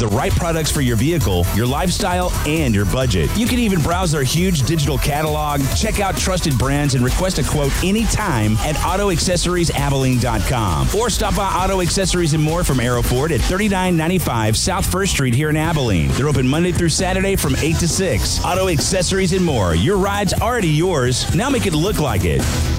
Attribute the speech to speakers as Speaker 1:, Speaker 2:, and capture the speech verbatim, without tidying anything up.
Speaker 1: the right products for your vehicle, your lifestyle, and your budget. You can even browse their huge digital catalog, check out trusted brands, and request a quote anytime at auto accessories abilene dot com. Or stop by Auto Accessories and More from Aero Ford at thirty-nine ninety-five South First Street here in Abilene. They're open Monday through Saturday from eight to six. Auto Accessories and More. Your ride's already yours. Now make it look like it.